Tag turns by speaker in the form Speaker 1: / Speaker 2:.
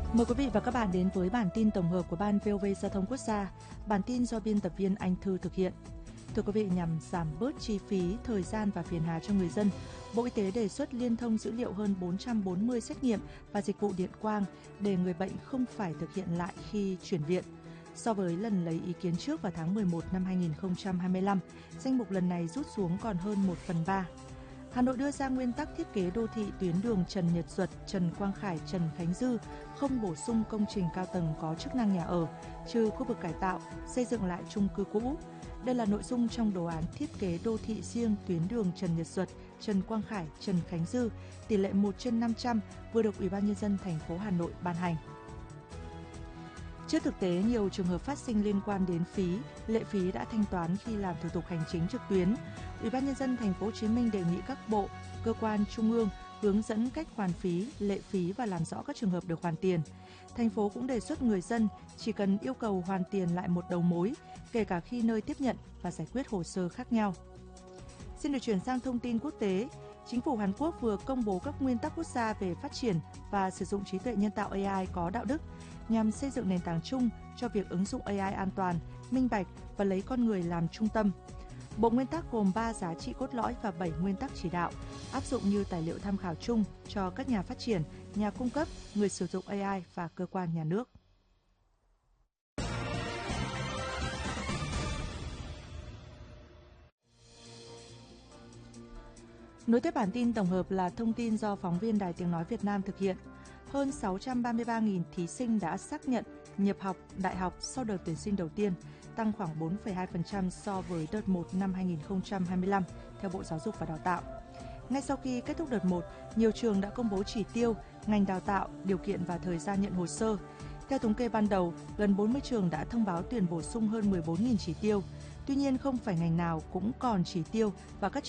Speaker 1: Mời quý vị và các bạn đến với bản tin tổng hợp của Ban VOV Giao thông Quốc gia. Bản tin do biên tập viên Anh Thư thực hiện. Thưa quý vị, nhằm giảm bớt chi phí, thời gian và phiền hà cho người dân, Bộ Y tế đề xuất liên thông dữ liệu hơn 440 xét nghiệm và dịch vụ điện quang để người bệnh không phải thực hiện lại khi chuyển viện. So với lần lấy ý kiến trước vào tháng 11 năm 2025, danh mục lần này rút xuống còn hơn 1/3. Hà Nội đưa ra nguyên tắc thiết kế đô thị tuyến đường Trần Nhật Duật, Trần Quang Khải, Trần Khánh Dư không bổ sung công trình cao tầng có chức năng nhà ở, trừ khu vực cải tạo, xây dựng lại chung cư cũ. Đây là nội dung trong đồ án thiết kế đô thị riêng tuyến đường Trần Nhật Duật, Trần Quang Khải, Trần Khánh Dư, tỷ lệ 1/500 vừa được Ủy ban nhân dân thành phố Hà Nội ban hành. Trước thực tế nhiều trường hợp phát sinh liên quan đến phí, lệ phí đã thanh toán khi làm thủ tục hành chính trực tuyến, Ủy ban nhân dân thành phố Hồ Chí Minh đề nghị các bộ, cơ quan trung ương hướng dẫn cách hoàn phí, lệ phí và làm rõ các trường hợp được hoàn tiền. Thành phố cũng đề xuất người dân chỉ cần yêu cầu hoàn tiền lại một đầu mối, kể cả khi nơi tiếp nhận và giải quyết hồ sơ khác nhau. Xin được chuyển sang thông tin quốc tế. Chính phủ Hàn Quốc vừa công bố các nguyên tắc quốc gia về phát triển và sử dụng trí tuệ nhân tạo AI có đạo đức nhằm xây dựng nền tảng chung cho việc ứng dụng AI an toàn, minh bạch và lấy con người làm trung tâm. Bộ nguyên tắc gồm 3 giá trị cốt lõi và 7 nguyên tắc chỉ đạo, áp dụng như tài liệu tham khảo chung cho các nhà phát triển, nhà cung cấp, người sử dụng AI và cơ quan nhà nước. Nối tiếp bản tin tổng hợp là thông tin do phóng viên Đài Tiếng Nói Việt Nam thực hiện. Hơn 633.000 thí sinh đã xác nhận nhập học đại học sau đợt tuyển sinh đầu tiên, tăng khoảng 4,2% so với đợt 1 năm 2025, theo Bộ Giáo dục và Đào tạo. Ngay sau khi kết thúc đợt 1, nhiều trường đã công bố chỉ tiêu, ngành đào tạo, điều kiện và thời gian nhận hồ sơ. Theo thống kê ban đầu, gần 40 trường đã thông báo tuyển bổ sung hơn 14.000 chỉ tiêu. Tuy nhiên, không phải ngành nào cũng còn chỉ tiêu và các